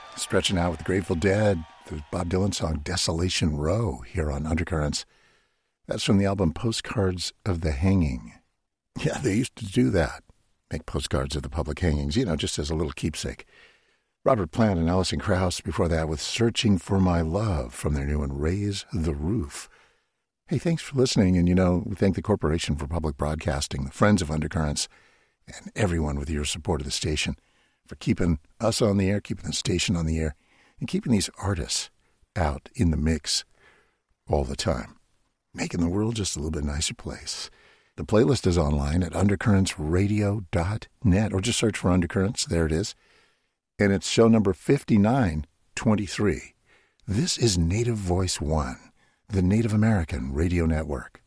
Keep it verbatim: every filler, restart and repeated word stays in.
Stretching out with the Grateful Dead, the Bob Dylan song Desolation Row here on Undercurrents. That's from the album Postcards of the Hanging. Yeah, they used to do that. Make postcards of the public hangings, you know, just as a little keepsake. Robert Plant and Alison Krauss before that with Searching for My Love from their new one, Raise the Roof. Hey, thanks for listening. And, you know, we thank the Corporation for Public Broadcasting, the Friends of Undercurrents, and everyone with your support of the station for keeping us on the air, keeping the station on the air, and keeping these artists out in the mix all the time, making the world just a little bit nicer place. The playlist is online at undercurrents radio dot net, or just search for Undercurrents. There it is. And it's show number fifty-nine twenty-three. This is Native Voice One, the Native American Radio Network.